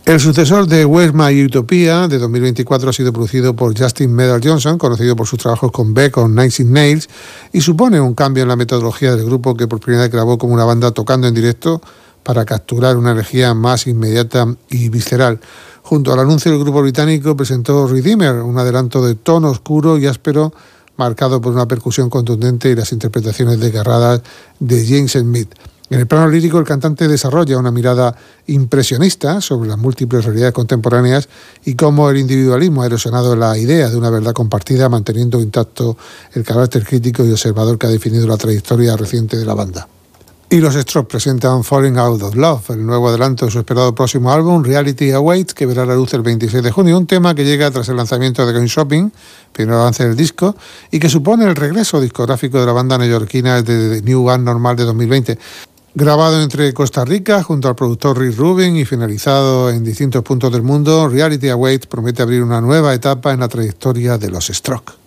El sucesor de Where's My Utopia de 2024 ha sido producido por Justin Meldal-Johnson, conocido por sus trabajos con Beck o Nine Inch Nails, y supone un cambio en la metodología del grupo, que por primera vez grabó como una banda tocando en directo para capturar una energía más inmediata y visceral. Junto al anuncio, el grupo británico presentó Redeemer, un adelanto de tono oscuro y áspero, marcado por una percusión contundente y las interpretaciones desgarradas de James Smith. En el plano lírico, el cantante desarrolla una mirada impresionista sobre las múltiples realidades contemporáneas y cómo el individualismo ha erosionado la idea de una verdad compartida, manteniendo intacto el carácter crítico y observador que ha definido la trayectoria reciente de la banda. Y los Strokes presentan Falling Out of Love, el nuevo adelanto de su esperado próximo álbum, Reality Awaits, que verá la luz el 26 de junio, un tema que llega tras el lanzamiento de Going Shopping, primer avance del disco, y que supone el regreso discográfico de la banda neoyorquina desde The New One Normal de 2020. Grabado entre Costa Rica junto al productor Rick Rubin y finalizado en distintos puntos del mundo, Reality Awaits promete abrir una nueva etapa en la trayectoria de los Strokes.